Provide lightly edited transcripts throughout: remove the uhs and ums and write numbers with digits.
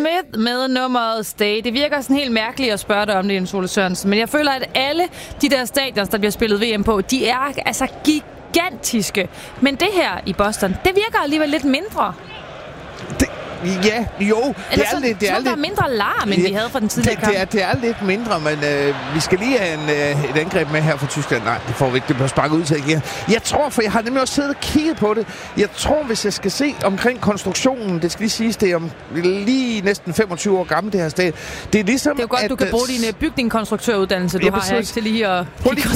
Smith med nummeret Stay. Det virker sådan helt mærkeligt at spørge dig om det, Jens Ole Sørensen, men jeg føler, at alle de der stadions, der bliver spillet VM på, de er altså gigantiske. Men det her i Boston, det virker alligevel lidt mindre. Ja, jo. Det er lidt, der er mindre larm, end vi havde fra den tidligere kamp. Det er lidt mindre, men vi skal lige have et angreb med her fra Tyskland. Nej, det får vi ikke. Det bliver sparket ud til igen. Jeg tror, for jeg har nemlig også siddet og kigget på det. Jeg tror, hvis jeg skal se omkring konstruktionen, det skal lige siges, det er om lige næsten 25 år gammel, det her sted. Det er ligesom, det er jo godt, du kan bruge din bygningskonstruktøruddannelse, du har her ikke til lige at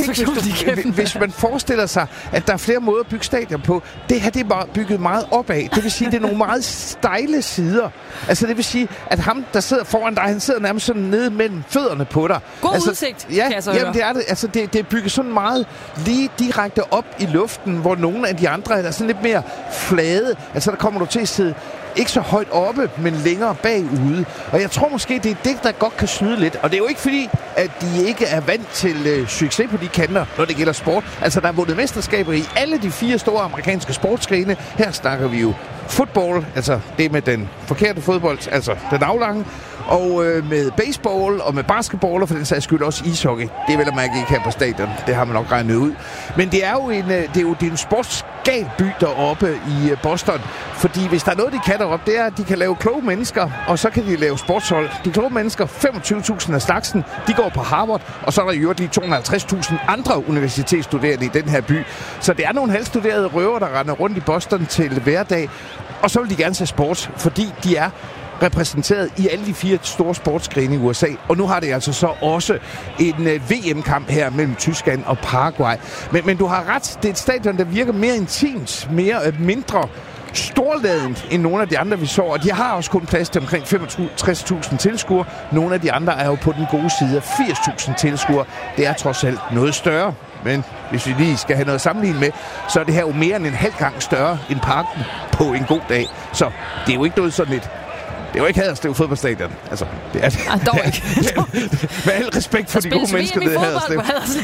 hvis man forestiller sig, at der er flere måder at bygge stadion på, det her det er bare bygget meget opad. Det vil sige, at det er nogle meget stejle sider. Altså det vil sige, at ham, der sidder foran dig, han sidder nærmest sådan nede mellem fødderne på dig. God udsigt, ja, kan jeg så jamen, det er det. Altså det er bygget sådan meget lige direkte op i luften, hvor nogle af de andre er sådan lidt mere flade. Altså der kommer du til at sidde ikke så højt oppe, men længere bagude. Og jeg tror måske, det er det, der godt kan snyde lidt. Og det er jo ikke fordi, at de ikke er vant til succes på de kanter, når det gælder sport. Altså, der er vundet mesterskaber i alle de 4 store amerikanske sportsgrene. Her snakker vi jo fodbold, altså det med den forkerte fodbold, altså den aflange. Og med baseball og med basketball, og for den sags skyld også ishockey. Det er vel at mærke ikke her på stadion. Det har man nok regnet ud. Men det er jo en sportsgal by deroppe i Boston. Fordi hvis der er noget, de kan deroppe, det er, at de kan lave kloge mennesker, og så kan de lave sportshold. De kloge mennesker, 25.000 af slagsen, de går på Harvard, og så er der jo lige 250.000 andre universitetsstuderende i den her by. Så det er nogle halvstuderede røver, der render rundt i Boston til hverdag. Og så vil de gerne se sport, fordi de er repræsenteret i alle de 4 store sportsgrene i USA. Og nu har det altså så også en VM-kamp her mellem Tyskland og Paraguay. Men du har ret, det er et stadion, der virker mere intimt, mindre storladent end nogle af de andre, vi så. Og de har også kun plads til omkring 65.000 tilskuere. Nogle af de andre er jo på den gode side af 80.000 tilskuere. Det er trods alt noget større. Men hvis vi lige skal have noget sammenlignet med, så er det her jo mere end en halv gang større end Parken på en god dag. Så det er jo ikke noget sådan lidt. Det er jo ikke Haderslev fodboldstadion. Altså, det er det. Dog ikke. Med al respekt for de gode mennesker, det er Haderslev.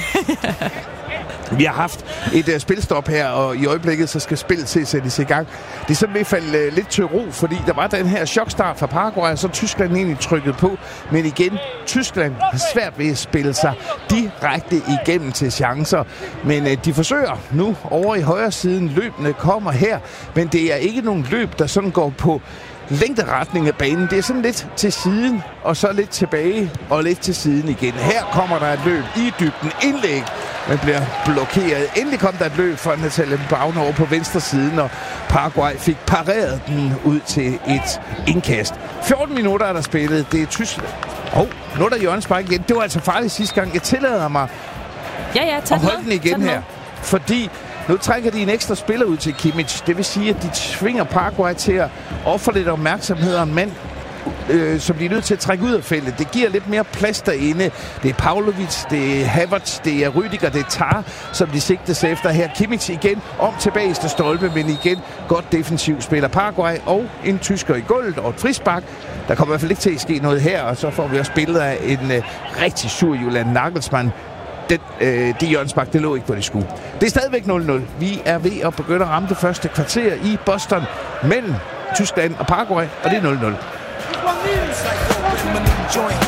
Vi har haft et spilstop her, og i øjeblikket så skal spillet sættes i gang. Det er sådan ved at falde lidt til ro, fordi der var den her chokstart fra Paraguay, og så Tyskland egentlig trykket på. Men igen, Tyskland har svært ved at spille sig direkte igennem til chancer. Men de forsøger nu over i højre siden. Løbene kommer her, men det er ikke nogen løb, der sådan går på længderetning af banen. Det er sådan lidt til siden, og så lidt tilbage, og lidt til siden igen. Her kommer der et løb i dybden. Indlæg, men bliver blokeret. Endelig kom der et løb fra Natalia Baun over på venstre siden, og Paraguay fik pareret den ud til et indkast. 14 minutter er der spillet. Det er Tyskland. Nu er der hjørnespark igen. Det var altså farligt sidste gang. Jeg tillader mig at holde den igen her. Fordi nu trækker de en ekstra spiller ud til Kimmich. Det vil sige, at de tvinger Paraguay til at ofre lidt opmærksomhed om mand, som de er nødt til at trække ud af feltet. Det giver lidt mere plads derinde. Det er Pavlovic, det er Havertz, det er Rüdiger, det er Tar, som de sigtes efter her. Kimmich igen om tilbage til stolpe, men igen godt defensivt spiller Paraguay og en tysker i gulvet og et frispark. Der kommer i hvert fald ikke til at ske noget her, og så får vi også billeder af en rigtig sur Julian Nagelsmann. Det hjørnespark, det lå ikke, hvor det skulle. Det er stadigvæk 0-0. Vi er ved at begynde at ramme det første kvarter i Boston mellem Tyskland og Paraguay, og det er 0-0.